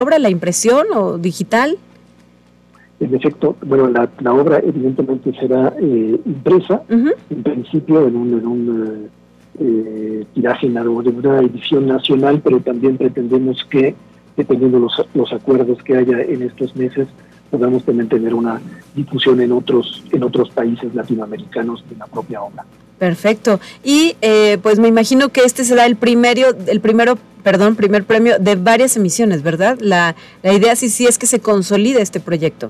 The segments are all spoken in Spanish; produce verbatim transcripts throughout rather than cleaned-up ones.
obra, la impresión o digital? En efecto, bueno, la, la obra evidentemente será eh, impresa, uh-huh. en principio en un, en un eh, tiraje de una edición nacional, pero también pretendemos que, dependiendo de los, los acuerdos que haya en estos meses, podamos también tener una difusión en otros en otros países latinoamericanos de la propia obra. Perfecto. Y eh, pues me imagino que este será el primero, el primero, perdón, primer premio de varias emisiones, ¿verdad? La, la idea sí sí es que se consolide este proyecto.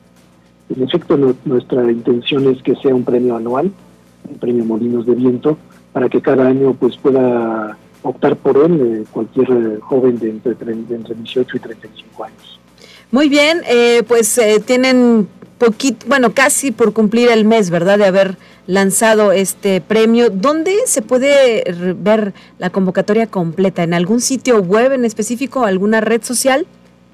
En efecto, no, nuestra intención es que sea un premio anual, un premio Molinos de Viento, para que cada año pues pueda optar por él eh, cualquier eh, joven de entre, de entre dieciocho y treinta y cinco años. Muy bien, eh, pues eh, tienen poquito, bueno, casi por cumplir el mes, ¿verdad?, de haber lanzado este premio. ¿Dónde se puede ver la convocatoria completa? ¿En algún sitio web en específico, alguna red social?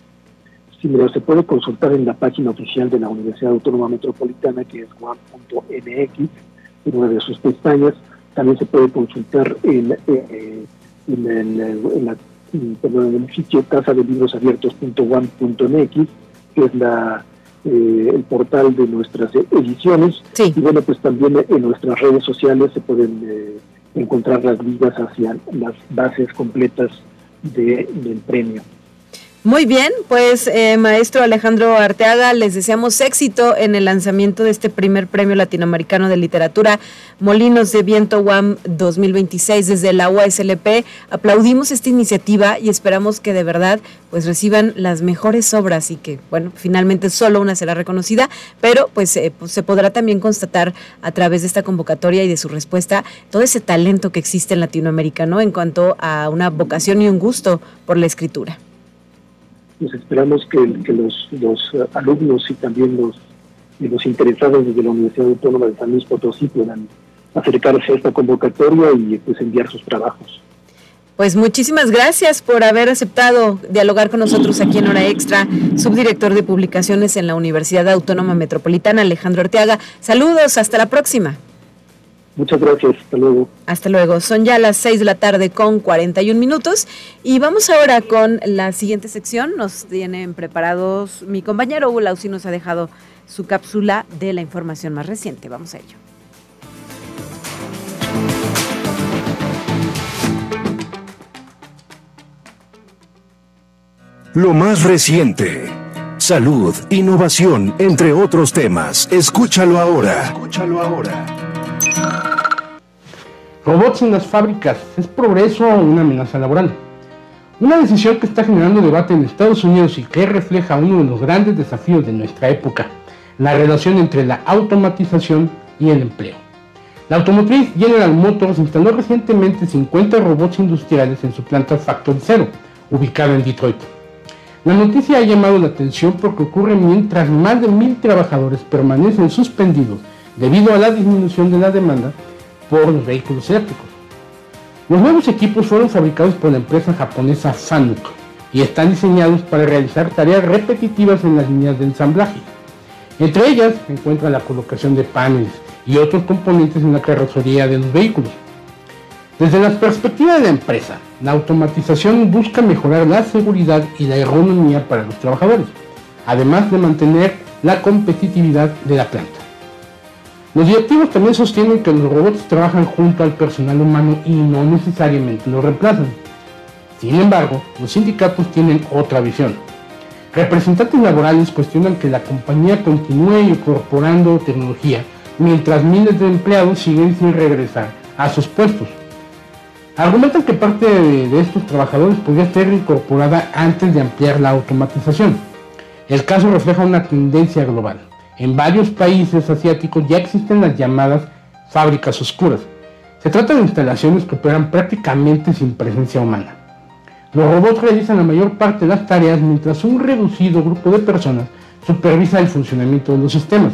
Sí, mira, se puede consultar en la página oficial de la Universidad Autónoma Metropolitana, que es guam punto eme equis, en una de sus pestañas. También se puede consultar en, eh, en, en, en, la, perdón, en el sitio casa de libros abiertos punto guam punto eme equis, que es la, eh, el portal de nuestras ediciones. Sí. Y bueno, pues también en nuestras redes sociales se pueden eh, encontrar las ligas hacia las bases completas de, del premio. Muy bien, pues eh, maestro Alejandro Arteaga, les deseamos éxito en el lanzamiento de este primer premio latinoamericano de literatura Molinos de Viento UAM dos mil veintiséis desde la U A S L P. Aplaudimos esta iniciativa y esperamos que de verdad pues reciban las mejores obras y que, bueno, finalmente solo una será reconocida, pero pues, eh, pues se podrá también constatar a través de esta convocatoria y de su respuesta todo ese talento que existe en Latinoamérica, ¿no?, en cuanto a una vocación y un gusto por la escritura. Pues esperamos que, que los, los alumnos y también los, y los interesados desde la Universidad Autónoma de San Luis Potosí puedan acercarse a esta convocatoria y pues enviar sus trabajos. Pues muchísimas gracias por haber aceptado dialogar con nosotros aquí en Hora Extra, subdirector de publicaciones en la Universidad Autónoma Metropolitana, Alejandro Arteaga. Saludos, hasta la próxima. Muchas gracias, hasta luego. Hasta luego, son ya las seis de la tarde con cuarenta y un minutos y vamos ahora con la siguiente sección. Nos tienen preparados mi compañero Hugo Lausi, nos ha dejado su cápsula de la información más reciente. Vamos a ello. Lo más reciente, salud, innovación, entre otros temas. Escúchalo ahora. Escúchalo ahora. Robots en las fábricas, ¿es progreso o una amenaza laboral? Una decisión que está generando debate en Estados Unidos y que refleja uno de los grandes desafíos de nuestra época, la relación entre la automatización y el empleo. La automotriz General Motors instaló recientemente cincuenta robots industriales en su planta Factory Zero, ubicada en Detroit. La noticia ha llamado la atención porque ocurre mientras más de mil trabajadores permanecen suspendidos debido a la disminución de la demanda por los vehículos eléctricos. Los nuevos equipos fueron fabricados por la empresa japonesa Fanuc y están diseñados para realizar tareas repetitivas en las líneas de ensamblaje. Entre ellas se encuentra la colocación de paneles y otros componentes en la carrocería de los vehículos. Desde la perspectiva de la empresa, la automatización busca mejorar la seguridad y la ergonomía para los trabajadores, además de mantener la competitividad de la planta. Los directivos también sostienen que los robots trabajan junto al personal humano y no necesariamente lo reemplazan. Sin embargo, los sindicatos tienen otra visión. Representantes laborales cuestionan que la compañía continúe incorporando tecnología mientras miles de empleados siguen sin regresar a sus puestos. Argumentan que parte de, de estos trabajadores podría ser incorporada antes de ampliar la automatización. El caso refleja una tendencia global. En varios países asiáticos ya existen las llamadas fábricas oscuras. Se trata de instalaciones que operan prácticamente sin presencia humana. Los robots realizan la mayor parte de las tareas mientras un reducido grupo de personas supervisa el funcionamiento de los sistemas.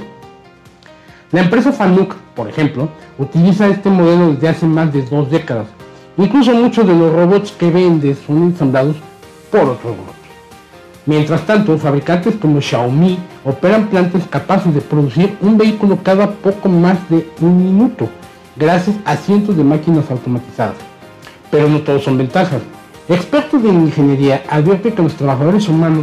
La empresa Fanuc, por ejemplo, utiliza este modelo desde hace más de dos décadas. Incluso muchos de los robots que vende son ensamblados por otros robots. Mientras tanto, fabricantes como Xiaomi operan plantas capaces de producir un vehículo cada poco más de un minuto, gracias a cientos de máquinas automatizadas. Pero no todos son ventajas. Expertos de ingeniería advierten que los trabajadores humanos